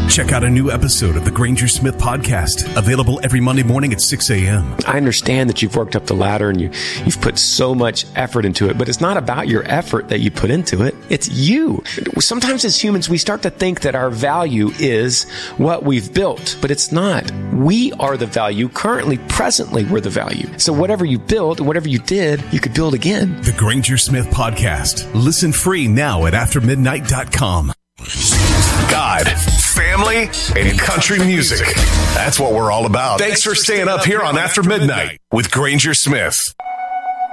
Check out a new episode of the Granger Smith Podcast, available every Monday morning at 6 a.m. I understand that you've worked up the ladder and you've put so much effort into it, but it's not about your effort that you put into it. It's you. Sometimes as humans, we start to think that our value is what we've built, but it's not. We are the value. Currently, presently, we're the value. So whatever you built, whatever you did, you could build again. The Granger Smith Podcast. Listen free now at aftermidnight.com. God, family, and country music. That's what we're all about. Thanks for staying up here on After Midnight with Granger Smith.